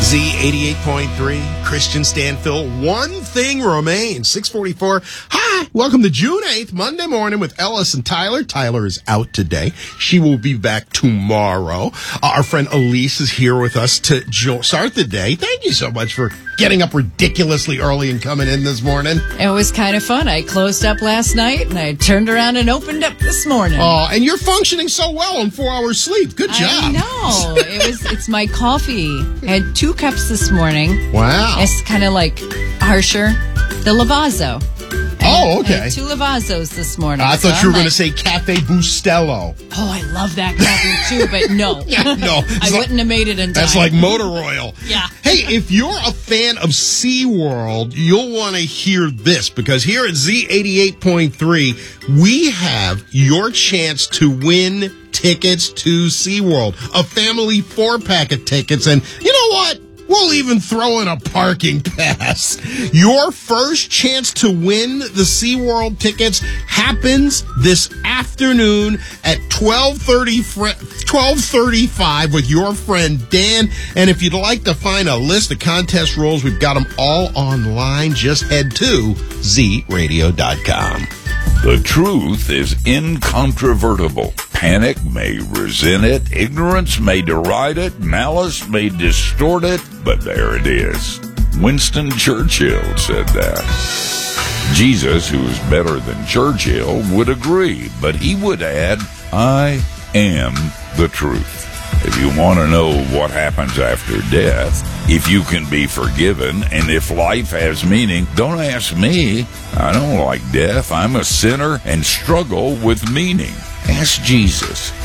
Z88.3, Christian Stanfill. One thing remains. 644. Hi, welcome to June 8th, Monday morning with Ellis and Tyler. Tyler is out today. She will be back tomorrow. Our friend Elise is here with us to start the day. Thank you so much for getting up ridiculously early and coming in this morning. It was kind of fun. I closed up last night and I turned around and opened up this morning. Oh, and you're functioning so well on 4 hours sleep. Good job. I know. It's my coffee. I had 2 cups this morning. Wow. It's kind of like harsher. The Lavazzo. Oh, okay. I had 2 Lavazzos this morning. I thought you were going to say Cafe Bustelo. Oh, I love that coffee too, but no. No. I wouldn't have made it in time. That's like motor oil. Yeah. Hey, if you're a fan of SeaWorld, you'll want to hear this, because here at Z88.3, we have your chance to win tickets to SeaWorld. A family 4-pack of tickets. And you know what? We'll even throw in a parking pass. Your first chance to win the SeaWorld tickets happens this afternoon at 12:35 with your friend Dan. And if you'd like to find a list of contest rules, we've got them all online. Just head to zradio.com. The truth is incontrovertible. Panic may resent it, ignorance may deride it, malice may distort it, but there it is. Winston Churchill said that. Jesus, who's better than Churchill, would agree, but he would add, I am the truth. If you want to know what happens after death, if you can be forgiven, and if life has meaning, don't ask me. I don't like death. I'm a sinner and struggle with meaning. Ask Jesus.